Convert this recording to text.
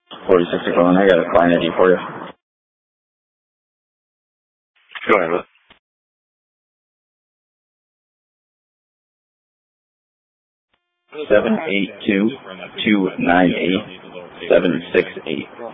46 Oklahoma, I got a client ID for you. Go ahead. 782-298-768.